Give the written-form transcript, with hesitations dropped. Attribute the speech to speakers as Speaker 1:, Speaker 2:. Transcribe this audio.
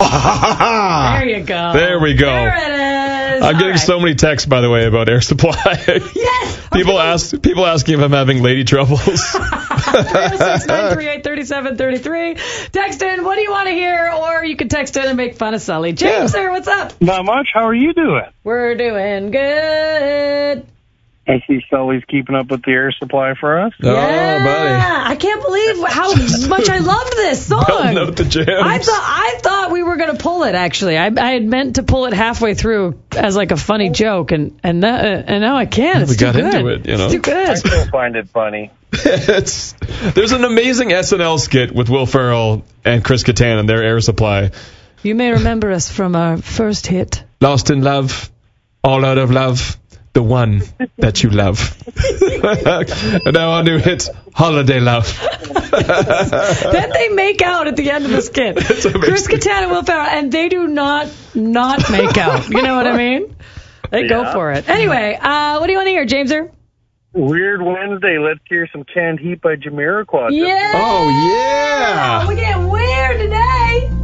Speaker 1: There you go.
Speaker 2: There we go.
Speaker 1: There it is.
Speaker 2: I'm getting so many texts, by the way, about Air Supply.
Speaker 1: Yes.
Speaker 2: People asking if I'm having lady troubles.
Speaker 1: 306-938-3733. Text in, what do you want to hear? Or you can text in and make fun of Sully. James, sir, what's up?
Speaker 3: Not much. How are you doing?
Speaker 1: We're doing good.
Speaker 3: I see Sully's keeping up with the Air Supply for us.
Speaker 2: Oh,
Speaker 1: Yeah,
Speaker 2: buddy.
Speaker 1: I can't believe how much I love this song.
Speaker 2: Belting out the jams.
Speaker 1: I thought we were going to pull it, actually. I had meant to pull it halfay through as like a funny joke, and now I can't. It's
Speaker 2: We got
Speaker 1: too good.
Speaker 2: into it, you know.
Speaker 1: It's too good.
Speaker 3: I still find it funny.
Speaker 2: There's an amazing SNL skit with Will Ferrell and Chris Kattan and their Air Supply.
Speaker 1: You may remember us from our first hit.
Speaker 2: Lost in love, all out of love, the one that you love. And now our new hit, Holiday Love.
Speaker 1: Then they make out at the end of the skit.
Speaker 2: It's amazing.
Speaker 1: Chris Kattan and Will Ferrell, and they do not make out. You know what I mean? They go for it. Anyway, what do you want to hear, Jameser?
Speaker 3: Weird Wednesday. Let's hear some Canned Heat by Jamiroquai.
Speaker 1: Yeah!
Speaker 2: Oh, yeah!
Speaker 1: We're getting weird today.